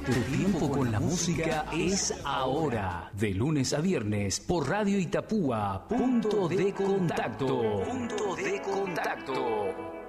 Tu tiempo con la música es ahora. De lunes a viernes por Radio Itapúa. Punto de contacto. Punto de contacto.